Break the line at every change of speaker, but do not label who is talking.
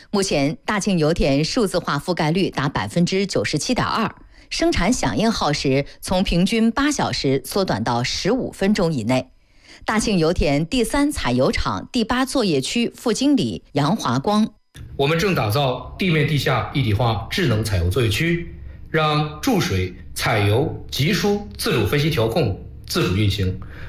目前，大庆油田数字化覆盖率达97.2%，生产响应耗时从平均8小时缩短到15分钟以内。大庆油田第3采油厂第8作业区副经理杨华光：
我们正打造地面地下一体化智能采油作业区，让注水、采油、集疏自主分析调控、自主运行，